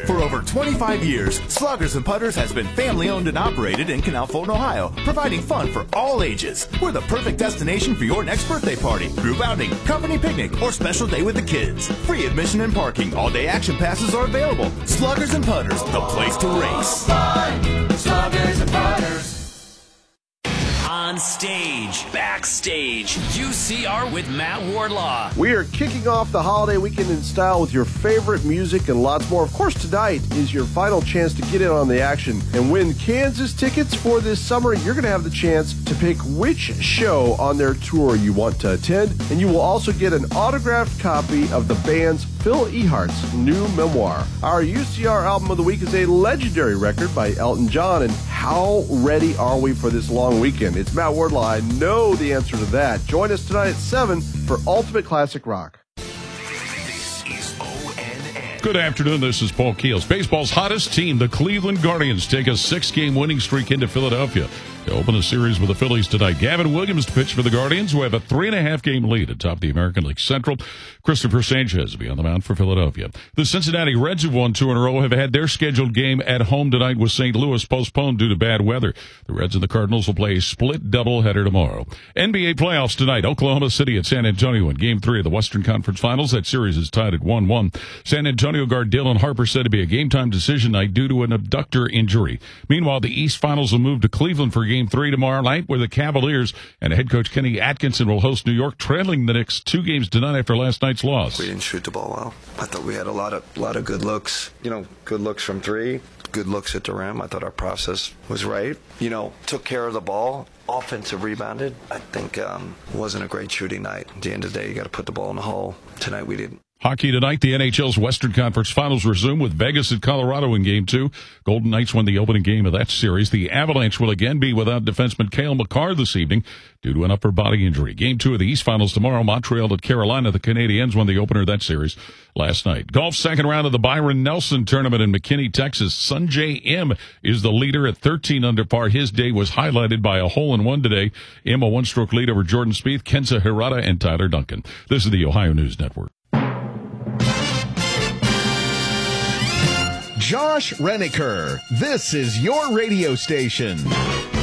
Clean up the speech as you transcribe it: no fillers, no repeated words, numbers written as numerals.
For over 25 years, Sluggers and Putters has been family-owned and operated in Canal Fulton, Ohio, providing fun for all ages. We're the perfect destination for your next birthday party, group outing, company picnic, or special day with the kids. Free admission and parking. All-day action passes are available. Sluggers and Putters, the place to race. Fun. Sluggers and Putters. On stage, backstage, UCR with Matt Wardlaw. We are kicking off the holiday weekend in style with your favorite music and lots more. Of course, tonight is your final chance to get in on the action and win Kansas tickets for this summer. You're going to have the chance to pick which show on their tour you want to attend, and you will also get an autographed copy of the band's Phil Ehart's new memoir. Our UCR album of the week is a legendary record by Elton John, and how ready are we for this long weekend? It's Matt Wardlaw. I know the answer to that. Join us tonight at 7 for Ultimate Classic Rock. This is ONN. Good afternoon. This is Paul Keels. Baseball's hottest team, the Cleveland Guardians, take a 6-game winning streak into Philadelphia to open the series with the Phillies tonight. Gavin Williams to pitch for the Guardians, who have a 3.5-game lead atop the American League Central. Christopher Sanchez will be on the mound for Philadelphia. The Cincinnati Reds, who've won 2 in a row, have had their scheduled game at home tonight with St. Louis postponed due to bad weather. The Reds and the Cardinals will play a split doubleheader tomorrow. NBA playoffs tonight. Oklahoma City at San Antonio in Game 3 of the Western Conference Finals. That series is tied at 1-1. San Antonio guard Dylan Harper said to be a game-time decision night due to an abductor injury. Meanwhile, the East Finals will move to Cleveland for Game 3 tomorrow night, where the Cavaliers and head coach Kenny Atkinson will host New York, trailing the Knicks 2 games to none after last night's loss. We didn't shoot the ball well. I thought we had a lot of good looks. Good looks from 3, good looks at the rim. I thought our process was right. Took care of the ball. Offensive rebounded. I think wasn't a great shooting night. At the end of the day, you got to put the ball in the hole. Tonight we didn't. Hockey tonight, the NHL's Western Conference Finals resume with Vegas at Colorado in Game 2. Golden Knights win the opening game of that series. The Avalanche will again be without defenseman Cale Makar this evening due to an upper body injury. Game 2 of the East Finals tomorrow. Montreal at Carolina. The Canadiens won the opener of that series last night. Golf second round of the Byron Nelson Tournament in McKinney, Texas. Sungjae Im is the leader at 13 under par. His day was highlighted by a hole-in-one today. Im a 1-stroke lead over Jordan Spieth, Kenza Hirata, and Tyler Duncan. This is the Ohio News Network. Josh Reniker, this is your radio station.